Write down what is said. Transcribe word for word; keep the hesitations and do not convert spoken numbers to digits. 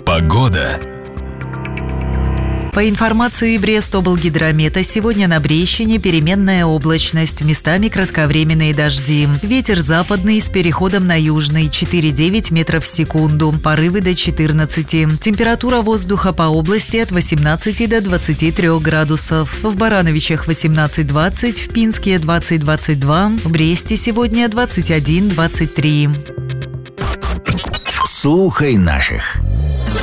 Погода. По информации Брестоблгидромета, сегодня на Брещине переменная облачность, местами кратковременные дожди. Ветер западный с переходом на южный, четыре-девять метров в секунду, порывы до четырнадцати. Температура воздуха по области от восемнадцати до двадцати трёх градусов. В Барановичах восемнадцать-двадцать, в Пинске двадцать-двадцать два, в Бресте сегодня двадцать один-двадцать три. Слухай наших.